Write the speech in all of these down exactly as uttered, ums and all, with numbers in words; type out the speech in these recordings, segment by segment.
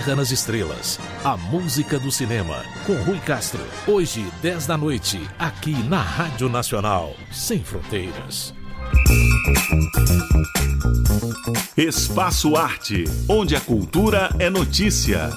Guerra nas Estrelas, a música do cinema, com Rui Castro. Hoje, dez da noite, aqui na Rádio Nacional, sem fronteiras. Espaço Arte, onde a cultura é notícia.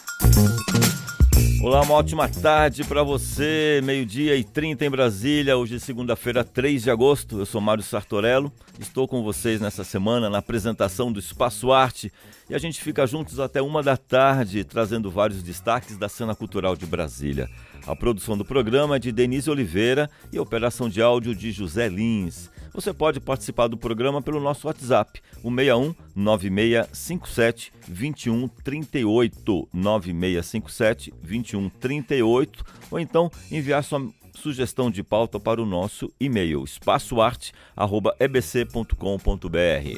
Olá, uma ótima tarde para você, meio-dia e trinta em Brasília, hoje é segunda-feira, três de agosto, eu sou Mário Sartorello, estou com vocês nessa semana na apresentação do Espaço Arte e a gente fica juntos até uma da tarde, trazendo vários destaques da cena cultural de Brasília. A produção do programa é de Denise Oliveira e a operação de áudio de José Lins. Você pode participar do programa pelo nosso WhatsApp, o seis um nove seis cinco sete dois um três oito, nove seis cinco sete dois um três oito, ou então enviar sua sugestão de pauta para o nosso e-mail, espaçoarte arroba e b c ponto com ponto b r.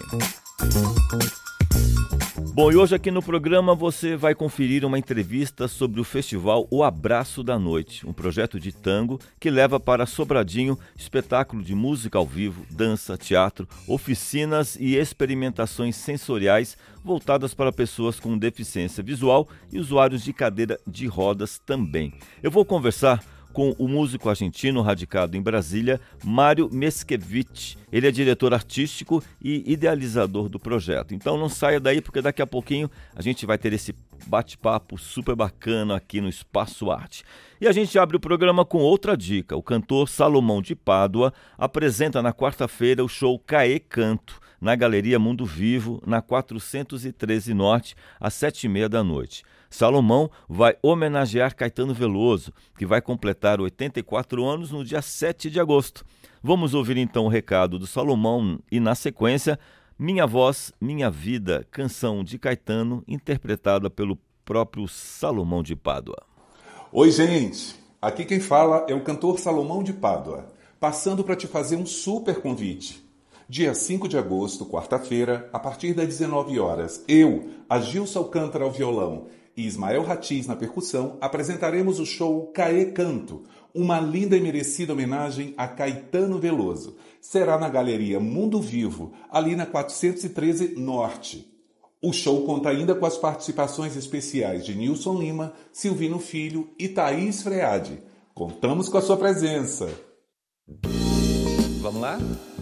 Bom, e hoje aqui no programa você vai conferir uma entrevista sobre o festival O Abraço da Noite, um projeto de tango que leva para Sobradinho espetáculo de música ao vivo, dança, teatro, oficinas e experimentações sensoriais voltadas para pessoas com deficiência visual e usuários de cadeira de rodas também. Eu vou conversar com o músico argentino radicado em Brasília, Mário Meskevich. Ele é diretor artístico e idealizador do projeto. Então não saia daí, porque daqui a pouquinho a gente vai ter esse bate-papo super bacana aqui no Espaço Arte. E a gente abre o programa com outra dica. O cantor Salomão de Pádua apresenta na quarta-feira o show Caê Canto, na Galeria Mundo Vivo, na quatrocentos e treze Norte, às sete e meia da noite. Salomão vai homenagear Caetano Veloso, que vai completar oitenta e quatro anos no dia sete de agosto. Vamos ouvir então o recado do Salomão e, na sequência, Minha Voz, Minha Vida, canção de Caetano, interpretada pelo próprio Salomão de Pádua. Oi, gente! Aqui quem fala é o cantor Salomão de Pádua, passando para te fazer um super convite. Dia cinco de agosto, quarta-feira, a partir das dezenove horas, eu, Agilson Alcântara ao violão e Ismael Ratiz na percussão, apresentaremos o show Caê Canto, uma linda e merecida homenagem a Caetano Veloso. Será na Galeria Mundo Vivo, ali na quatrocentos e treze Norte. O show conta ainda com as participações especiais de Nilson Lima, Silvino Filho e Thaís Freade. Contamos com a sua presença. Vamos lá?